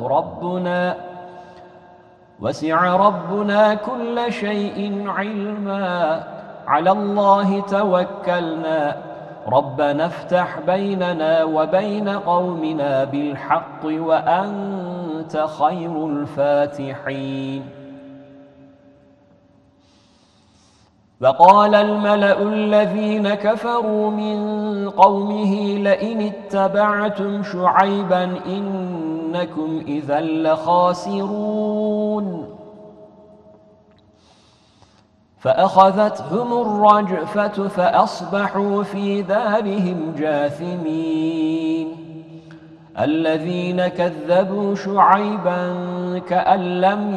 وسع ربنا كل شيء علما على الله توكلنا ربنا افتح بيننا وبين قومنا بالحق وأنت خير الفاتحين. وقال الملأ الذين كفروا من قومه لئن اتبعتم شعيبا إنكم إذا لخاسرون فأخذتهم الرجفة فأصبحوا في دارهم جاثمين. الذين كذبوا شعيبا كأن لم